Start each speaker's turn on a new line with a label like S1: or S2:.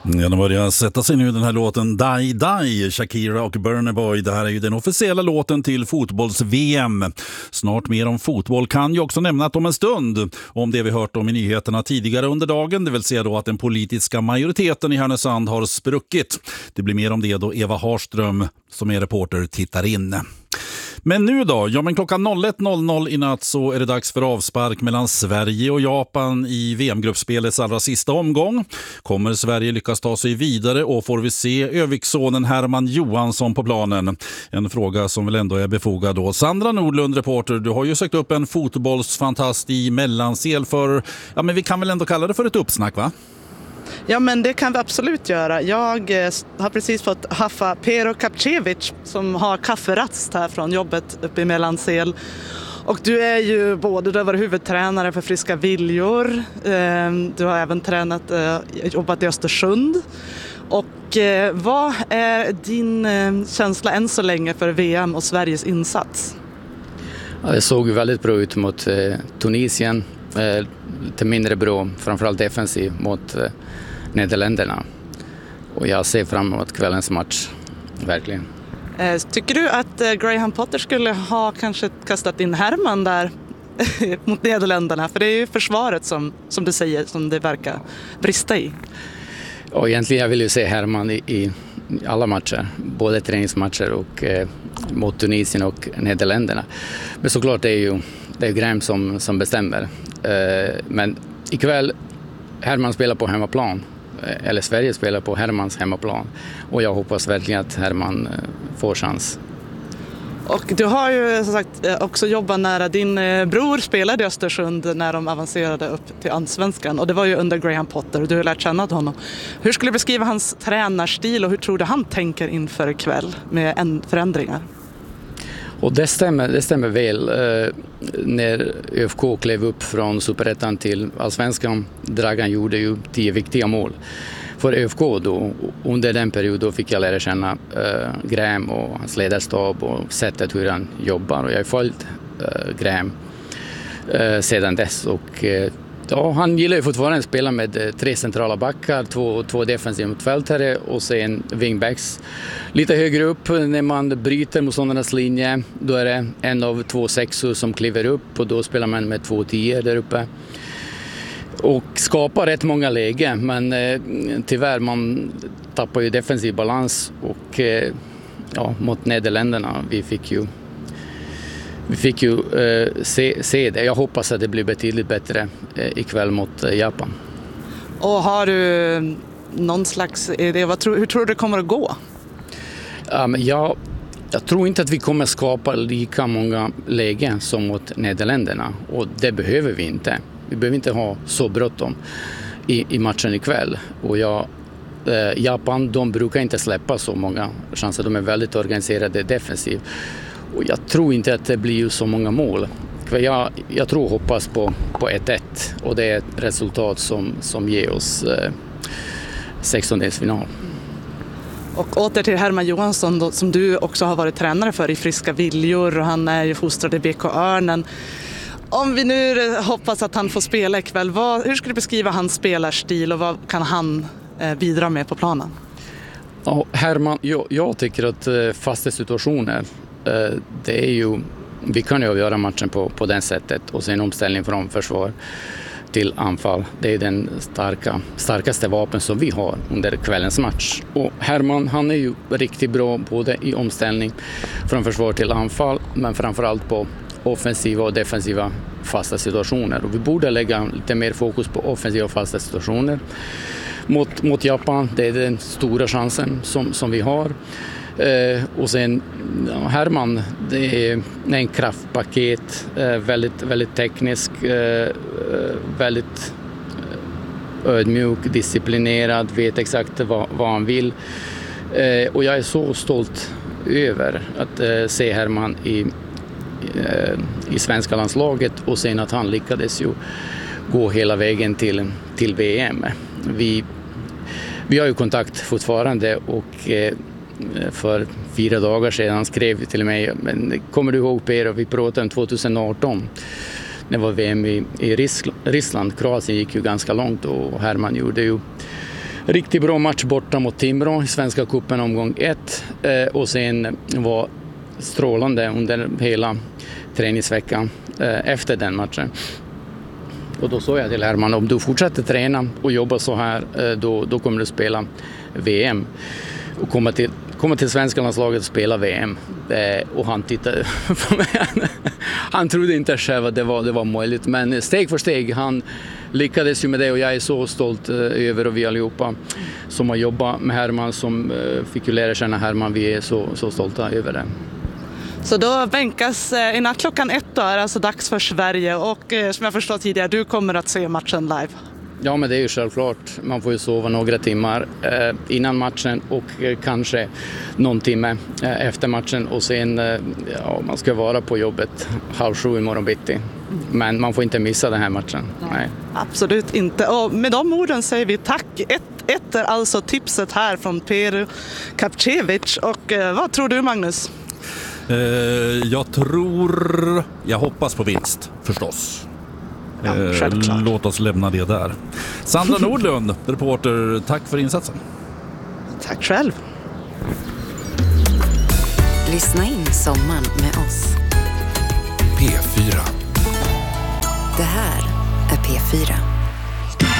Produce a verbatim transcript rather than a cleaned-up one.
S1: Ja, de börjar sätta sig nu den här låten Die Die, Shakira och Burna Boy. Det här är ju den officiella låten till fotbolls-V M. Snart mer om fotboll, kan ju också nämna att om en stund om det vi hört om i nyheterna tidigare under dagen, det vill säga då att den politiska majoriteten i Härnösand har spruckit. Det blir mer om det då Eva Harström som är reporter tittar in. Men nu då? Ja, men klockan ett noll noll i natt så är det dags för avspark mellan Sverige och Japan i V M-gruppspelets allra sista omgång. Kommer Sverige lyckas ta sig vidare och får vi se Öviksonen Herman Johansson på planen? En fråga som väl ändå är befogad då. Sandra Nordlund, reporter, du har ju sökt upp en fotbollsfantast i Mellansel för, ja men vi kan väl ändå kalla det för ett uppsnack, va?
S2: Ja, men det kan vi absolut göra. Jag eh, har precis fått haffa Pero Kapcevic som har kafferast här från jobbet uppe i Mellansel. Och du är ju både, du har varit huvudtränare för Friska Viljor, eh, du har även tränat, eh, jobbat i Östersund. Och eh, vad är din eh, känsla än så länge för V M och Sveriges insats?
S3: Ja, det såg ju väldigt bra ut mot eh, Tunisien. Eh, lite mindre bra, framförallt defensiv mot eh, Nederländerna. Och jag ser fram emot kvällens match, verkligen.
S2: Eh, tycker du att eh, Graham Potter skulle ha kanske kastat in Herman där mot Nederländerna? För det är ju försvaret som, som du säger som det verkar brista i.
S3: Och egentligen jag vill ju se Herman i, i alla matcher, både träningsmatcher och eh, mot Tunisien och Nederländerna. Men såklart det är ju det är Graham som, som bestämmer. Eh, men ikväll Herman spelar på hemmaplan, eller Sverige spelar på Hermans hemmaplan. Och jag hoppas verkligen att Herman får chans.
S2: Och du har ju som sagt också jobbat nära, din bror spelade i Östersund när de avancerade upp till Allsvenskan. Och det var ju under Graham Potter och du har lärt känna honom. Hur skulle du beskriva hans tränarstil och hur tror du han tänker inför ikväll med förändringar?
S3: Och det stämmer, det stämmer väl. Eh, när ÖFK klev upp från Superettan till Allsvenskan, Dragan gjorde ju tio viktiga mål. För ÖFK då, under den perioden då fick jag lära känna eh, Graham och hans ledarstab och sättet hur han jobbar. Och jag har följt eh, Graham eh, sedan dess och eh, ja, han gillar ju fortfarande att spela med tre centrala backar, två, två defensiva mittfältare och sen wingbacks. Lite högre upp när man bryter motståndarnas linje, då är det en av två sexor som kliver upp och då spelar man med två tio där uppe. Och skapar rätt många lägen, men eh, tyvärr man tappar ju defensiv balans och eh, ja, mot Nederländerna vi fick ju Vi fick ju eh, se, se det. Jag hoppas att det blir betydligt bättre eh, ikväll mot eh, Japan.
S2: Och har du någon slags idé? Vad tror, hur tror du det kommer att gå?
S3: Um, jag, jag tror inte att vi kommer skapa lika många lägen som mot Nederländerna. Och det behöver vi inte. Vi behöver inte ha så bråttom i, i matchen ikväll. Och jag, eh, Japan, de brukar inte släppa så många chanser. De är väldigt organiserade defensivt. Och jag tror inte att det blir så många mål. För jag, jag tror och hoppas på, på ett ett och det är ett resultat som, som ger oss eh, sextondelsfinal.
S2: Och åter till Herman Johansson då, som du också har varit tränare för i Friska Viljor och han är ju fostrad i B K Örnen. Om vi nu hoppas att han får spela ikväll, vad, hur skulle du beskriva hans spelarstil och vad kan han eh, bidra med på planen?
S3: Ja, Herman, jag, jag tycker att eh, fasta situationer det är ju, vi kan ju avgöra matchen på, på den sättet och sen omställning från försvar till anfall. Det är den starka, starkaste vapen som vi har under kvällens match. Och Herman, han är ju riktigt bra både i omställning från försvar till anfall, men framförallt på offensiva och defensiva fasta situationer. Och vi borde lägga lite mer fokus på offensiva och fasta situationer mot, mot Japan. Det är den stora chansen som, som vi har. Eh, och sen ja, Herman, det är en kraftpaket, eh, väldigt, väldigt teknisk, eh, väldigt ödmjuk, disciplinerad, vet exakt vad, vad han vill. Eh, och jag är så stolt över att eh, se Herman i, eh, i svenska landslaget och sen att han lyckades ju gå hela vägen till, till V M. Vi, vi har ju kontakt fortfarande och eh, för fyra dagar sedan skrev till mig, men kommer du ihåg Per, vi pratade om tjugoarton det var V M i, i Ryssland. Kroatien gick ju ganska långt och Herman gjorde ju riktigt bra match borta mot Timrå i Svenska cupen omgång ett. Eh, och sen var strålande under hela träningsveckan eh, efter den matchen. Och då sa jag till Herman, om du fortsätter träna och jobba så här, eh, då, då kommer du spela V M. Och komma till, komma till svenska landslaget och spela V M. Eh, och han tittade på mig. Han trodde inte själv att det var, det var möjligt. Men steg för steg, han lyckades ju med det. Och jag är så stolt eh, över, och vi allihopa som har jobbat med Herman, som eh, fick ju lära känna Herman. Vi är så, så stolta över det.
S2: Så då bänkas eh, i natt klockan ett då är det alltså dags för Sverige. Och eh, som jag förstått tidigare, du kommer att se matchen live.
S3: Ja, men det är ju självklart. Man får ju sova några timmar eh, innan matchen och eh, kanske någon timme eh, efter matchen. Och sen, eh, ja, man ska vara på jobbet halv sju imorgon bitti. Men man får inte missa den här matchen. Nej.
S2: Absolut inte. Och med de orden säger vi tack. Ett, ett är alltså tipset här från Pero Kapcevic. Och eh, vad tror du, Magnus?
S1: Eh, jag tror... Jag hoppas på vinst, förstås.
S2: Ja,
S1: eh, låt oss lämna det där. Sandra Nordlund, reporter, tack för insatsen.
S2: Tack själv.
S4: Lyssna in sommaren med oss.
S5: P fyra.
S4: Det här är P fyra.